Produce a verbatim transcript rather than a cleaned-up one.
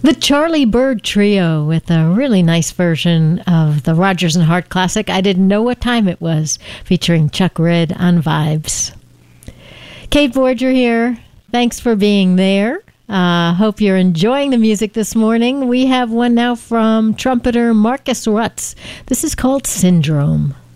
The Charlie Bird Trio with a really nice version of the Rodgers and Hart classic, I Didn't Know What Time It Was, featuring Chuck Red on Vibes. Kate Voyager here. Thanks for being there. Uh, hope you're enjoying the music this morning. We have one now from trumpeter Marcus Rutz. This is called Syndrome.